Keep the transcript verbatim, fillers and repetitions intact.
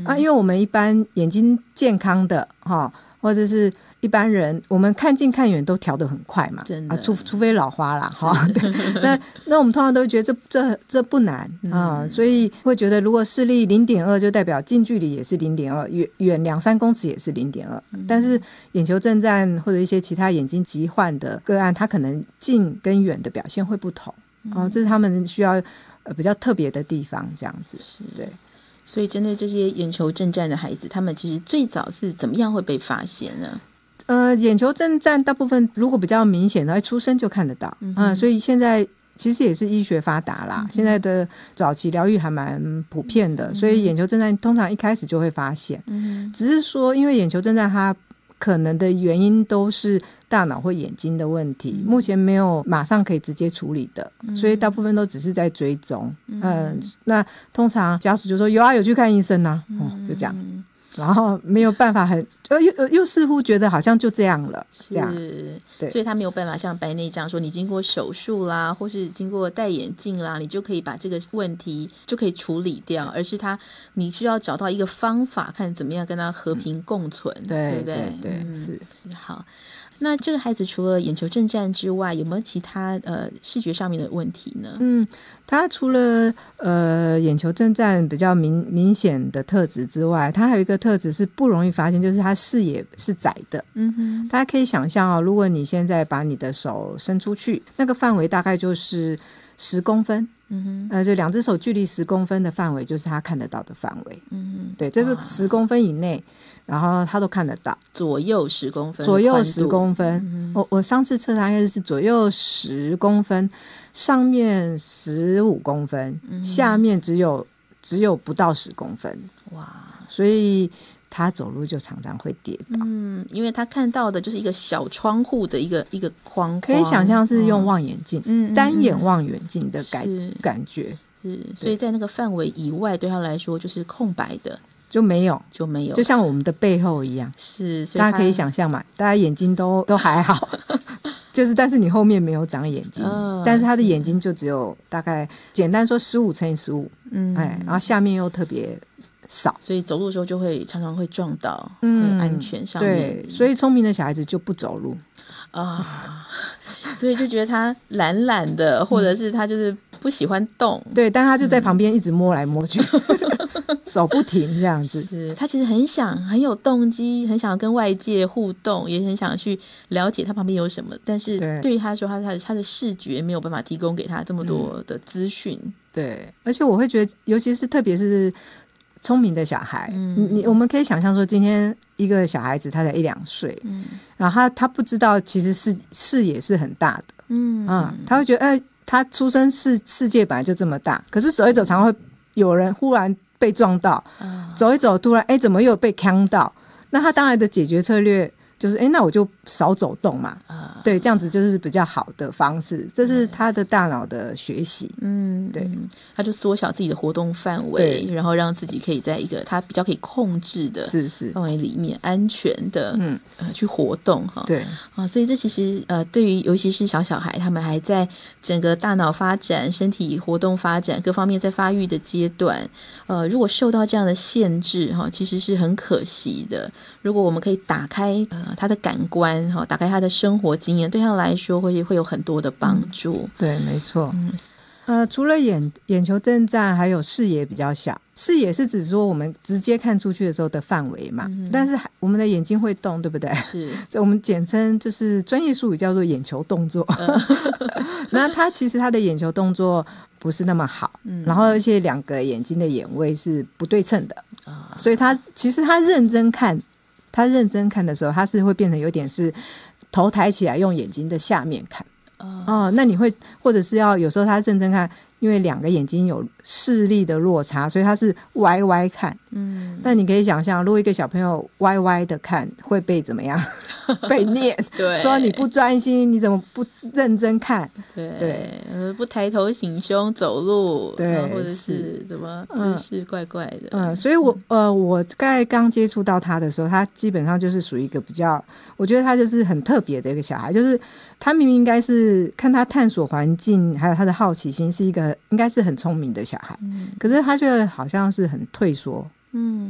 嗯啊，因为我们一般眼睛健康的哈，或者是一般人，我们看近看远都调得很快嘛，啊，除除非老花啦哈。那那我们通常都觉得这这这不难啊、嗯，所以会觉得如果视力零点二就代表近距离也是零点二，远远两三公尺也是零点二。但是眼球震颤或者一些其他眼睛疾患的个案，它可能近跟远的表现会不同啊、嗯，这是他们需要呃比较特别的地方，这样子对。 所以针对这些眼球震颤的孩子，他们其实最早是怎么样会被发现呢？ 呃，眼球震颤大部分如果比较明显的，出生就看得到啊、嗯呃，所以现在其实也是医学发达啦，嗯、现在的早期疗愈还蛮普遍的，嗯、所以眼球震颤通常一开始就会发现，嗯、只是说因为眼球震颤它可能的原因都是大脑或眼睛的问题，嗯、目前没有马上可以直接处理的，嗯、所以大部分都只是在追踪。嗯、呃，那通常家属就说有啊，有去看医生啊，哦，就这样。然后没有办法很又又又似乎觉得好像就这样了，这样对，所以他没有办法像白内障说你经过手术啦，或是经过戴眼镜啦，你就可以把这个问题就可以处理掉，而是他你需要找到一个方法，看怎么样跟他和平共存，嗯、对不对？ 对对对、嗯、是好。那这个孩子除了眼球震颤之外，有没有其他呃视觉上面的问题呢？ 嗯，他除了呃眼球震颤比较明明显的特质之外，他还有一个特质是不容易发现，就是他视野是窄的。嗯哼，大家可以想象哦，如果你现在把你的手伸出去，那个范围大概就是十公分。嗯哼，呃，就两只手距离十公分的范围，就是他看得到的范围。嗯哼，对，这是十公分以内。然后他都看得到， 左右十公分， 左右十公分。嗯、我我上次测他应该是左右十公分，上面十五公分，嗯、下面只有只有不到十公分。哇！所以他走路就常常会跌倒。 嗯，因为他看到的就是一个小窗户的一个一个框框， 可以想象是用望远镜，嗯、单眼望远镜的感感觉。 是，所以在那个范围以外，对他来说就是空白的。 就没有就没有， 就像我们的背后一样， 是，所以大家可以想象嘛，大家眼睛都都还好，就是但是你后面没有长眼睛，哦、但是他的眼睛就只有大概简单说十五乘以十五，嗯，哎，然后下面又特别少， 所以走路的时候就会常常会撞到，嗯，会安全上面。 对，所以聪明的小孩子就不走路啊，所以就觉得他懒懒的，或者是他就是不喜欢动， 对，但他就在旁边一直摸来摸去。手不停这样子， 是他其实很想很有动机，很想跟外界互动，也很想去了解他旁边有什么，但是对于他说他他的他的视觉没有办法提供给他这么多的资讯、嗯、 对，而且我会觉得尤其是特别是聪明的小孩、嗯、你我们可以想象说今天一个小孩子他才一两岁、嗯、然后他他不知道其实是视野是很大的，嗯啊、嗯，他会觉得哎、欸，他出生世世界本来就这么大，可是走一走常常会有人忽然被撞到，走一走突然哎，怎么又被呛到？那他当然的解决策略就是哎，那我就少走动嘛、呃、对，这样子就是比较好的方式，这是他的大脑的学习。嗯，对， 他就缩小自己的活动范围，然后让自己可以在一个他比较可以控制的是是范围里面安全的嗯、呃、去活动哈。 对啊，所以这其实呃对于尤其是小小孩，他们还在整个大脑发展、身体活动发展各方面在发育的阶段，呃，如果受到这样的限制哈，其实是很可惜的。如果我们可以打开呃他的感官哈，打开他的生活经验，对他来说会会有很多的帮助。 嗯、对，没错。嗯，呃，除了眼眼球震颤，还有视野比较小。视野是指说我们直接看出去的时候的范围嘛，嗯、但是我们的眼睛会动，对不对？ 是， 所以我们简称就是专业术语叫做眼球动作。那他其实他的眼球动作不是那么好，嗯、然后而且两个眼睛的眼位是不对称的，啊、所以他其实他认真看，他认真看的时候，他是会变成有点是头抬起来用眼睛的下面看。哦，那你会或者是要有时候他认真看，因为两个眼睛有视力的落差，所以他是歪歪看。嗯，但你可以想象，如果一个小朋友歪歪的看，会被怎么样？被念， 对， 说你不专心，你怎么不认真看？ 对对、呃，不抬头挺胸走路， 对， 或者是怎么姿势怪怪的。 嗯，嗯所以我呃，我在刚接触到他的时候，他基本上就是属于一个比较，我觉得他就是很特别的一个小孩，就是他明明应该是看他探索环境，还有他的好奇心，是一个应该是很聪明的小孩，嗯、可是他却好像是很退缩。嗯，